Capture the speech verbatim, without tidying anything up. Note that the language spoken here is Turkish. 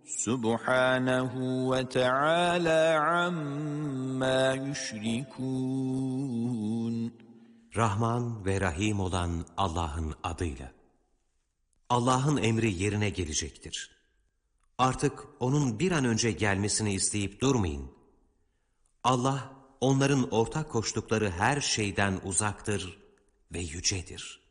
Subhanahu ve Teala amma yüşrikûn. Rahman ve Rahim olan Allah'ın adıyla. Allah'ın emri yerine gelecektir. Artık O'nun bir an önce gelmesini isteyip durmayın. Allah, onların ortak koştukları her şeyden uzaktır ve yücedir.